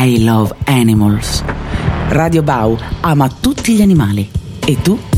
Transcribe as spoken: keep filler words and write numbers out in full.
I love animals. Radio Bau ama tutti gli animali. E tu?